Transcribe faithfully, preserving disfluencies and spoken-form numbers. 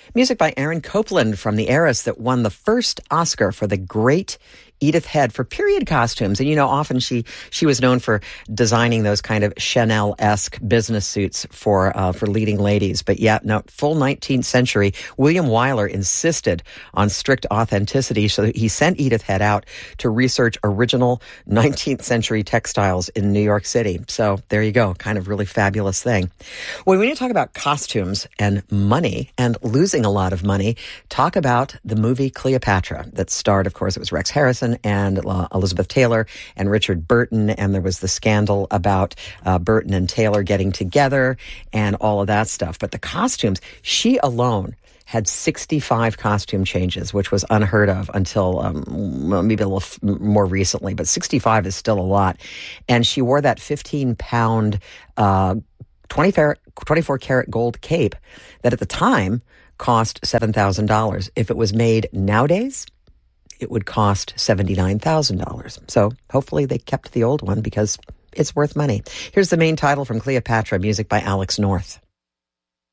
Music by Aaron Copland from The Heiress that won the first Oscar for the great Edith Head for period costumes. And, you know, often she she was known for designing those kind of Chanel-esque business suits for uh, for leading ladies. But yeah, no, full nineteenth century. William Wyler insisted on strict authenticity, so he sent Edith Head out to research original nineteenth century textiles in New York City. So there you go, kind of really fabulous thing. Well, when you talk about costumes and money and losing a lot of money, talk about the movie Cleopatra that starred, of course, it was Rex Harrison and uh, Elizabeth Taylor and Richard Burton, and there was the scandal about uh, Burton and Taylor getting together and all of that stuff. But the costumes, she alone had sixty-five costume changes, which was unheard of until um, well, maybe a little f- more recently, but sixty-five is still a lot. And she wore that fifteen-pound, uh, twenty-four karat gold cape that at the time cost seven thousand dollars. If it was made nowadays, it would cost seventy-nine thousand dollars. So hopefully they kept the old one because it's worth money. Here's the main title from Cleopatra, music by Alex North.